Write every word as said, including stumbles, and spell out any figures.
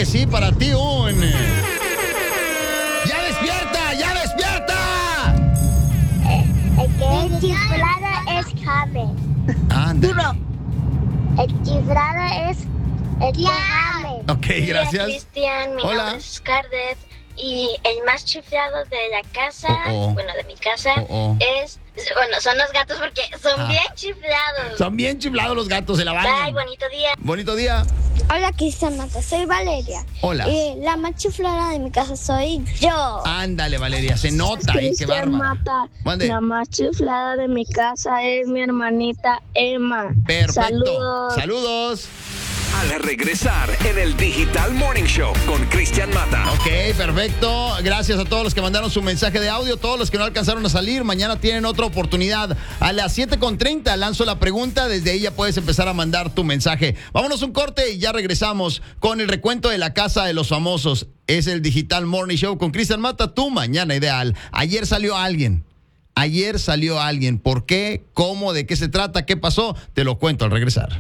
que sí, para ti un... ¡Ya despierta! ¡Ya despierta! El que es chiflado es James. Anda. El chiflado es el que James. Ok, gracias. Cristian, mi Hola. nombre es Scarlett y el más chiflado de la casa, Oh, oh. bueno, de mi casa, Oh, oh. es, bueno, son los gatos porque son Ah. bien chiflados. Son bien chiflados los gatos, se la bañan. Bye, bonito día. Bonito día. Hola, Cristian Mata, soy Valeria. Hola. Y la más chiflada de mi casa soy yo. Ándale, Valeria, se nota ahí, qué Cristian bárbara. Mata, Mande. la más chiflada de mi casa es mi hermanita Emma. Perfecto. Saludos. Saludos. Al regresar en el Digital Morning Show con Cristian Mata. Ok, perfecto. Gracias a todos los que mandaron su mensaje de audio, todos los que no alcanzaron a salir. Mañana tienen otra oportunidad. A las siete con treinta lanzo la pregunta. Desde ahí ya puedes empezar a mandar tu mensaje. Vámonos un corte y ya regresamos con el recuento de la Casa de los Famosos. Es el Digital Morning Show con Cristian Mata, tu mañana ideal. Ayer salió alguien. Ayer salió alguien. ¿Por qué? ¿Cómo? ¿De qué se trata? ¿Qué pasó? Te lo cuento al regresar.